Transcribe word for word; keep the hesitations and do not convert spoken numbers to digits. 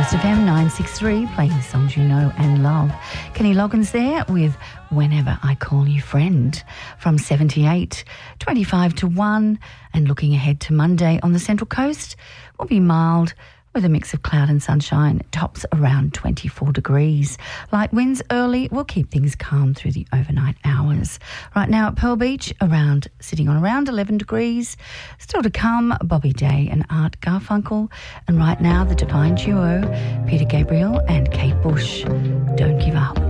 Coast F M nine sixty-three, playing songs you know and love. Kenny Loggins there with Whenever I Call You Friend from seventy-eight, twenty-five to one, and looking ahead to Monday on the Central Coast will be mild with a mix of cloud and sunshine, tops around twenty-four degrees. Light winds early will keep things calm through the overnight hours. Right now at Pearl Beach, around sitting on around eleven degrees. Still to come, Bobby Day and Art Garfunkel. And right now, the Divine Duo, Peter Gabriel and Kate Bush. Don't give up.